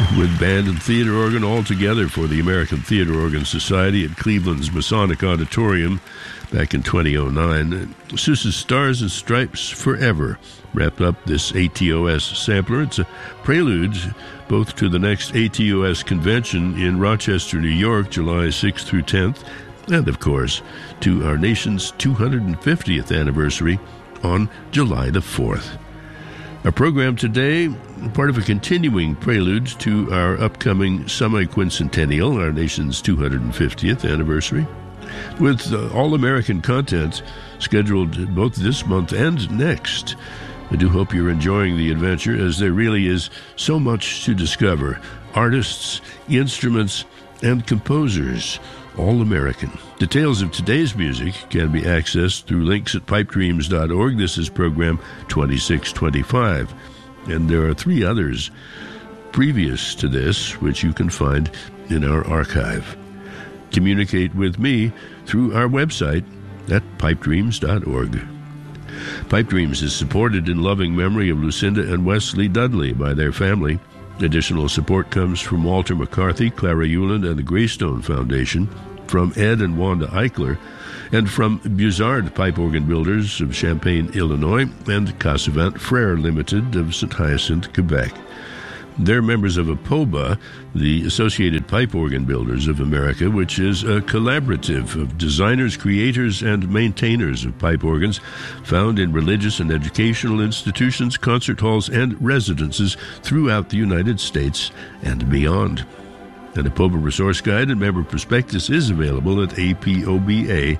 with band and theater organ all together for the American Theater Organ Society at Cleveland's Masonic Auditorium back in 2009. Seuss's Stars and Stripes Forever wrapped up this ATOS sampler. It's a prelude both to the next ATOS convention in Rochester, New York, July 6th through 10th, and, of course, to our nation's 250th anniversary on July the 4th. Our program today, part of a continuing prelude to our upcoming semi-quincentennial, our nation's 250th anniversary, with all-American content scheduled both this month and next. I do hope you're enjoying the adventure, as there really is so much to discover. Artists, instruments, and composers, all American. Details of today's music can be accessed through links at pipedreams.org. This is program 2625. And there are 3 others previous to this, which you can find in our archive. Communicate with me through our website at pipedreams.org. Pipe Dreams is supported in loving memory of Lucinda and Wesley Dudley by their family. Additional support comes from Walter McCarthy, Clara Euland, and the Greystone Foundation, from Ed and Wanda Eichler, and from Buzzard Pipe Organ Builders of Champaign, Illinois, and Cassavant Frere Limited of St. Hyacinthe, Quebec. They're members of APOBA, the Associated Pipe Organ Builders of America, which is a collaborative of designers, creators, and maintainers of pipe organs found in religious and educational institutions, concert halls, and residences throughout the United States and beyond. An APOBA resource guide and member prospectus is available at apoba.com.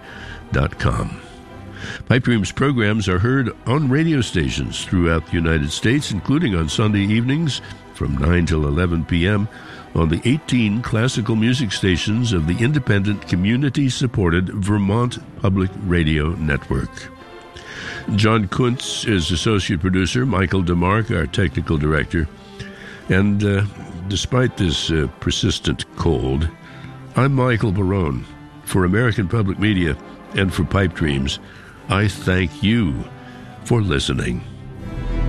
Pipe Dreams programs are heard on radio stations throughout the United States, including on Sunday evenings from 9 till 11 p.m. on the 18 classical music stations of the independent, community-supported Vermont Public Radio Network. John Kuntz is associate producer, Michael DeMarc, our technical director. And despite this persistent cold, I'm Michael Barone. For American Public Media and for Pipe Dreams, I thank you for listening.